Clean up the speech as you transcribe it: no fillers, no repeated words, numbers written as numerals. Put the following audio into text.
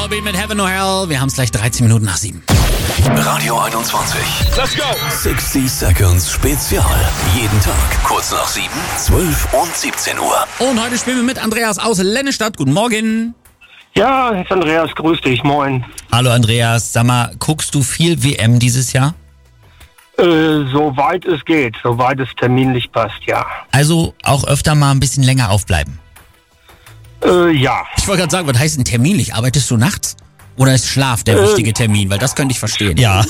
Morbid mit Heaven or Hell. Wir haben es gleich 13 Minuten nach 7. Radio 21. Let's go! 60 Seconds Spezial. Jeden Tag kurz nach 7, 12 und 17 Uhr. Und heute spielen wir mit Andreas aus Lennestadt. Guten Morgen. Ja, jetzt Andreas, grüß dich, moin. Hallo Andreas, sag mal, guckst du viel WM dieses Jahr? Soweit es geht, soweit es terminlich passt, ja. Also auch öfter mal ein bisschen länger aufbleiben? Ja. Ich wollte gerade sagen, was heißt denn terminlich? Arbeitest du nachts? Oder ist Schlaf der wichtige Termin? Weil das könnte ich verstehen. Ja.